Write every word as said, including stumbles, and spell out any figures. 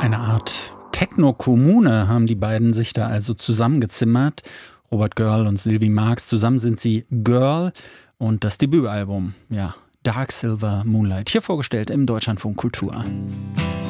Eine Art Techno-Kommune haben die beiden sich da also zusammengezimmert. Robert Girl und Sylvie Marx. Zusammen sind sie Girl und das Debütalbum, ja, Dark Silver Moonlight. Hier vorgestellt im Deutschlandfunk Kultur.